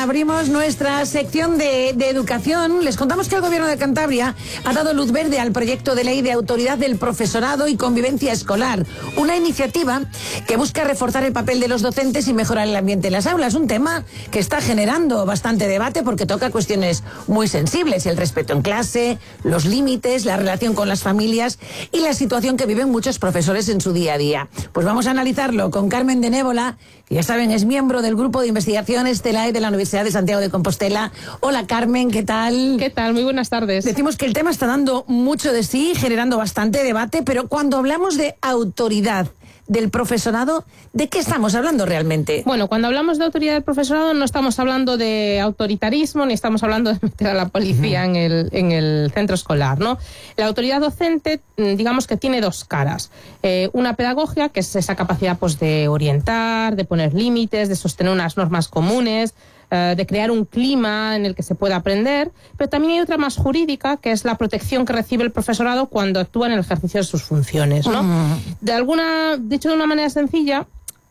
abrimos nuestra sección de educación. Les contamos que el Gobierno de Cantabria ha dado luz verde al proyecto de ley de autoridad del profesorado y convivencia escolar, una iniciativa que busca reforzar el papel de los docentes y mejorar el ambiente en las aulas, un tema que está generando bastante debate porque toca cuestiones muy sensibles, el respeto en clase, los límites, la relación con las familias y la situación que viven muchos profesores en su día a día. Pues vamos a analizarlo con Carmen de Névola, que ya saben es miembro del Grupo de Investigación TELAE de la Universidad de Santiago de Compostela. Hola Carmen, ¿qué tal? ¿Qué tal? Muy buenas tardes. Decimos que el tema está dando mucho de sí, generando bastante debate, pero cuando hablamos de autoridad del profesorado, ¿de qué estamos hablando realmente? Bueno, cuando hablamos de autoridad del profesorado no estamos hablando de autoritarismo ni estamos hablando de meter a la policía en el centro escolar, ¿no? La autoridad docente, digamos que tiene dos caras. Una pedagógica, que es esa capacidad pues de orientar, de poner límites, de sostener unas normas comunes, de crear un clima en el que se pueda aprender, pero también hay otra más jurídica, que es la protección que recibe el profesorado cuando actúa en el ejercicio de sus funciones, ¿no? Dicho de una manera sencilla,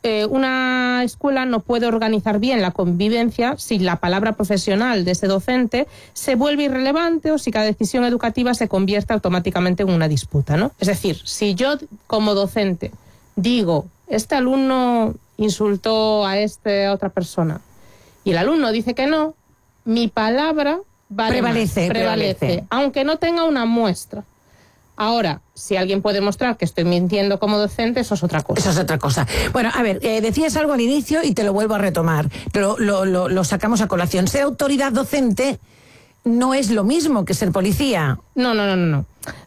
una escuela no puede organizar bien la convivencia si la palabra profesional de ese docente se vuelve irrelevante o si cada decisión educativa se convierte automáticamente en una disputa, ¿no? Es decir, si yo como docente digo, este alumno insultó a otra persona, y el alumno dice que no, mi palabra prevalece, aunque no tenga una muestra. Ahora, si alguien puede mostrar que estoy mintiendo como docente, eso es otra cosa. Eso es otra cosa. Bueno, a ver, decías algo al inicio y te lo vuelvo a retomar. Lo sacamos a colación. Ser autoridad docente no es lo mismo que ser policía. No.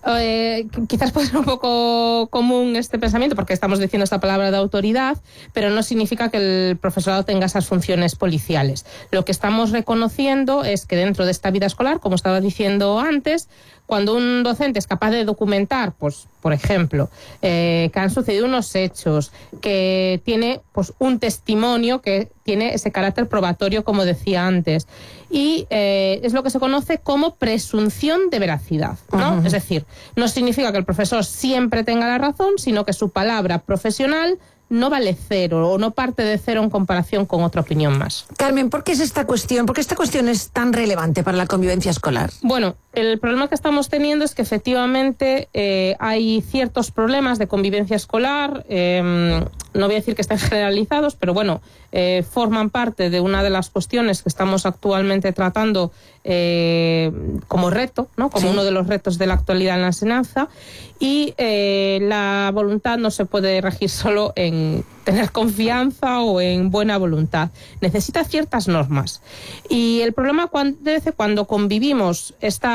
Quizás puede ser un poco común este pensamiento porque estamos diciendo esta palabra de autoridad, pero no significa que el profesorado tenga esas funciones policiales. Lo que estamos reconociendo es que dentro de esta vida escolar, como estaba diciendo antes, cuando un docente es capaz de documentar, pues, por ejemplo, que han sucedido unos hechos, que tiene pues un testimonio que tiene ese carácter probatorio, como decía antes, y es lo que se conoce como presunción de veracidad, ¿no? Uh-huh. Es decir, no significa que el profesor siempre tenga la razón, sino que su palabra profesional no vale cero o no parte de cero en comparación con otra opinión más. Carmen, ¿por qué es esta cuestión? ¿Por qué esta cuestión es tan relevante para la convivencia escolar? Bueno, el problema que estamos teniendo es que efectivamente hay ciertos problemas de convivencia escolar, no voy a decir que estén generalizados, pero bueno, forman parte de una de las cuestiones que estamos actualmente tratando como reto, ¿no? Como uno de los retos de la actualidad en la enseñanza, y la voluntad no se puede regir solo en tener confianza o en buena voluntad. Necesita ciertas normas. Y el problema cuando convivimos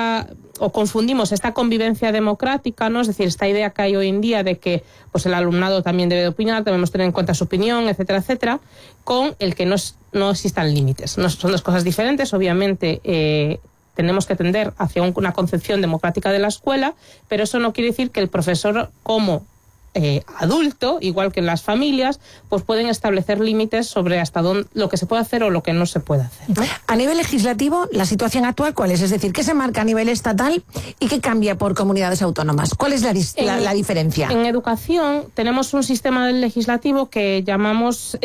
o confundimos esta convivencia democrática, ¿no? Es decir, esta idea que hay hoy en día de que pues el alumnado también debe de opinar, debemos tener en cuenta su opinión, etcétera, etcétera, con el que no existan límites. No, son dos cosas diferentes, obviamente. Tenemos que tender hacia una concepción democrática de la escuela, pero eso no quiere decir que el profesor como adulto, igual que en las familias, pues pueden establecer límites sobre hasta dónde lo que se puede hacer o lo que no se puede hacer, ¿no? A nivel legislativo, la situación actual, ¿cuál es? Es decir, ¿qué se marca a nivel estatal y qué cambia por comunidades autónomas? ¿Cuál es la diferencia? En educación tenemos un sistema legislativo que llamamos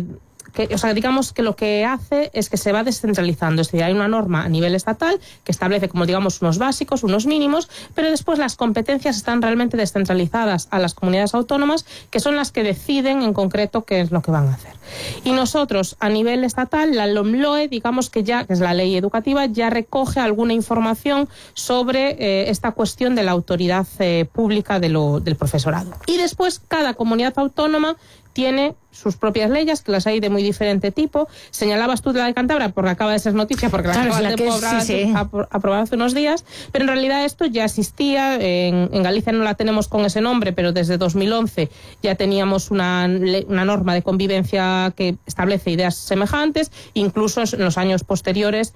digamos que lo que hace es que se va descentralizando, es decir, hay una norma a nivel estatal que establece como digamos unos básicos, unos mínimos, pero después las competencias están realmente descentralizadas a las comunidades autónomas, que son las que deciden en concreto qué es lo que van a hacer. Y nosotros a nivel estatal, la LOMLOE, digamos que es la ley educativa, ya recoge alguna información sobre esta cuestión de la autoridad pública del profesorado. Y después cada comunidad autónoma tiene sus propias leyes, que las hay de muy diferente tipo. Señalabas tú de la de Cantabria porque acaba de ser noticia, porque la acaban de aprobar hace unos días, pero en realidad esto ya existía. En Galicia no la tenemos con ese nombre, pero desde 2011 ya teníamos una norma de convivencia que establece ideas semejantes. Incluso en los años posteriores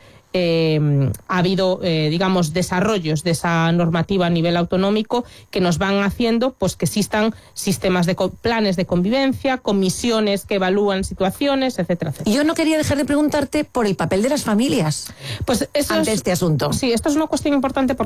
ha habido, digamos, desarrollos de esa normativa a nivel autonómico que nos van haciendo pues que existan sistemas de planes de convivencia, comisiones que evalúan situaciones, etcétera, etcétera. Yo no quería dejar de preguntarte por el papel de las familias ante este asunto. Sí, esto es una cuestión importante porque